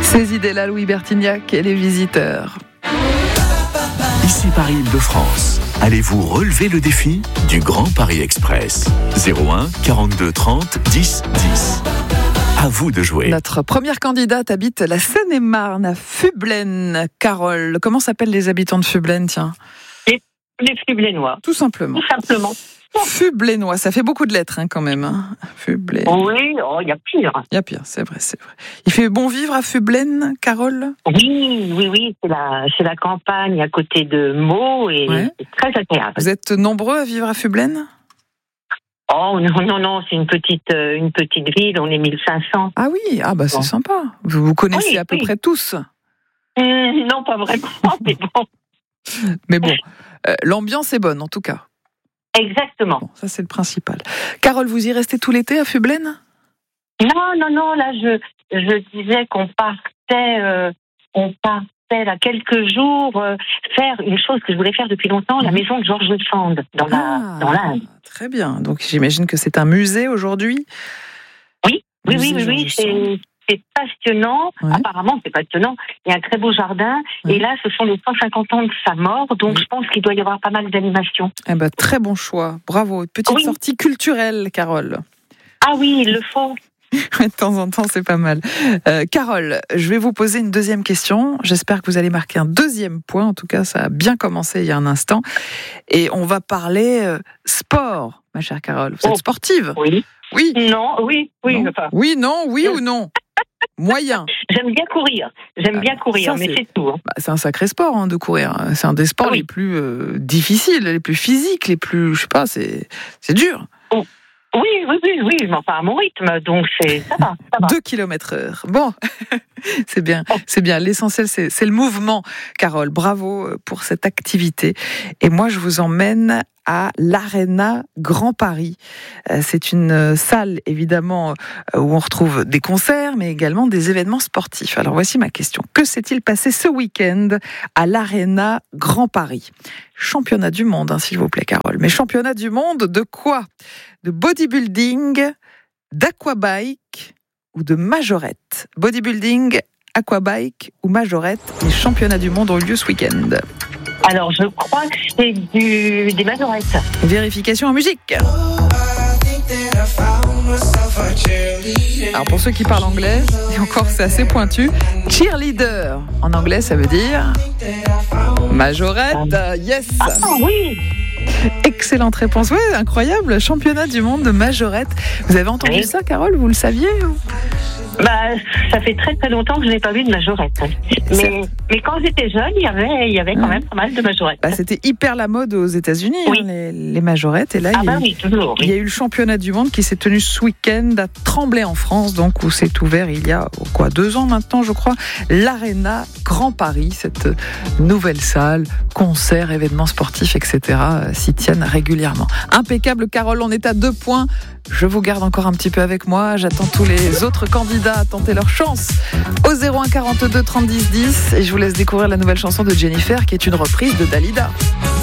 Ces idées-là, Louis Bertignac et les Visiteurs. Ici Paris-Île-de-France. Allez-vous relever le défi du Grand Paris Express? 01 42 30 10 10. À vous de jouer. Notre première candidate habite la Seine-et-Marne, à Fublaine. Carole, comment s'appellent les habitants de Fublaine, tiens? Les Fublainois. Tout simplement. Tout simplement. Fublainois, ça fait beaucoup de lettres quand même. Hein. Fublaine. Oui, il y a pire. Il y a pire, c'est vrai. Il fait bon vivre à Fublaine, Carole? Oui, c'est la campagne à côté de Meaux et c'est très agréable. Vous êtes nombreux à vivre à Fublaine? Oh non, c'est une petite ville, on est 1500. Ah oui, c'est sympa. Vous connaissez à peu près tous? Non, pas vraiment, mais bon. Mais bon, l'ambiance est bonne en tout cas. Exactement. Bon, ça c'est le principal. Carole, vous y restez tout l'été à Fublaine? Non, là je disais qu'on partait là quelques jours faire une chose que je voulais faire depuis longtemps, la maison de Georges Sand dans l'Inde. Très bien. Donc j'imagine que c'est un musée aujourd'hui. Oui, c'est passionnant. Ouais. Apparemment, c'est passionnant. Il y a un très beau jardin. Ouais. Et là, ce sont les 150 ans de sa mort. Donc, je pense qu'il doit y avoir pas mal d'animations. Très bon choix. Bravo. Une petite sortie culturelle, Carole. Ah oui, il le faut. De temps en temps, c'est pas mal. Carole, je vais vous poser une deuxième question. J'espère que vous allez marquer un deuxième point. En tout cas, ça a bien commencé il y a un instant. Et on va parler sport, ma chère Carole. Vous êtes sportive? Oui. Oui. Non, oui. Non. Enfin. Oui, non, oui ou non? Moyen. J'aime bien courir, mais c'est tout. Hein. C'est un sacré sport de courir. C'est un des sports les plus difficiles, les plus physiques, les plus, je sais pas, c'est dur. Oh. Oui, mais enfin à mon rythme, donc ça va. 2 km/h. Bon, c'est bien. L'essentiel, c'est le mouvement. Carole, bravo pour cette activité. Et moi, je vous emmène à l'Arena Grand Paris. C'est une salle, évidemment, où on retrouve des concerts, mais également des événements sportifs. Alors, voici ma question. Que s'est-il passé ce week-end à l'Arena Grand Paris? Championnat du monde, s'il vous plaît, Carole. Mais championnat du monde de quoi? De bodybuilding, d'aquabike ou de majorette? Bodybuilding, aquabike ou majorette? Les championnats du monde ont eu lieu ce week-end. Alors, je crois que c'est des majorettes. Vérification en musique. Alors, pour ceux qui parlent anglais, et encore c'est assez pointu, cheerleader. En anglais, ça veut dire majorette. Yes. Ah oui. Excellente réponse. Oui, incroyable. Championnat du monde de majorette. Vous avez entendu ça, Carole? Vous le saviez? Ça fait très très longtemps que je n'ai pas vu de majorette. Mais quand j'étais jeune, il y avait quand même pas mal de majorettes. C'était hyper la mode aux États-Unis, les majorettes. Et là, toujours. Il y a eu le championnat du monde qui s'est tenu ce week-end à Tremblay en France, donc où s'est ouvert il y a 2 ans maintenant, je crois, l'Arena Grand Paris, cette nouvelle salle, concerts, événements sportifs, etc. s'y tiennent régulièrement. Impeccable, Carole. On est à 2 points. Je vous garde encore un petit peu avec moi. J'attends tous les autres candidats à tenter leur chance au 01 42 30 10 10 et je vous laisse découvrir la nouvelle chanson de Jennifer qui est une reprise de Dalida.